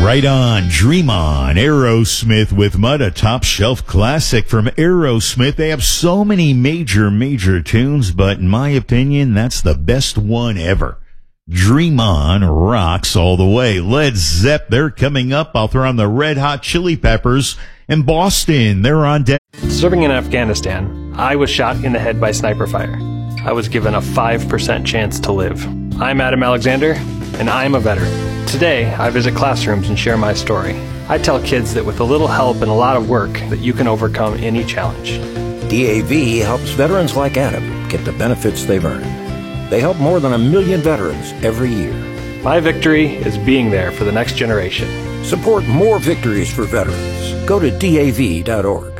Right on, Dream On, Aerosmith with Mud, a top shelf classic from Aerosmith. They have so many major tunes, but in my opinion, that's the best one ever. Dream On rocks all the way. Led Zepp, they're coming up. I'll throw on the Red Hot Chili Peppers. And Boston, they're on deck. Serving in Afghanistan, I was shot in the head by sniper fire. I was given a 5% chance to live. I'm Adam Alexander, and I'm a veteran. Today, I visit classrooms and share my story. I tell kids that with a little help and a lot of work, that you can overcome any challenge. DAV helps veterans like Adam get the benefits they've earned. They help more than 1 million veterans every year. My victory is being there for the next generation. Support more victories for veterans. Go to DAV.org.